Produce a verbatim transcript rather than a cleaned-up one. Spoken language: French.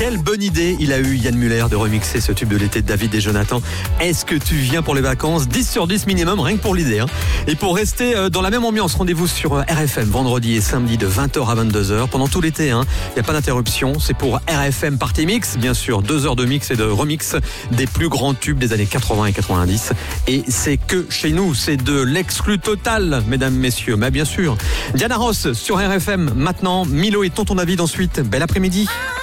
Quelle bonne idée il a eu Yann Muller de remixer ce tube de l'été de David et Jonathan. Est-ce que tu viens pour les vacances? dix sur dix minimum, rien que pour l'idée. Hein. Et pour rester dans la même ambiance, rendez-vous sur R F M vendredi et samedi de vingt heures à vingt-deux heures. Pendant tout l'été, hein. Il n'y a pas d'interruption. C'est pour R F M Party Mix, bien sûr, deux heures de mix et de remix des plus grands tubes des années quatre-vingts et quatre-vingt-dix. Et c'est que chez nous, c'est de l'exclu total, mesdames, messieurs. Mais bien sûr, Diana Ross sur R F M maintenant. Milo et Tonton David ensuite. Bel après-midi.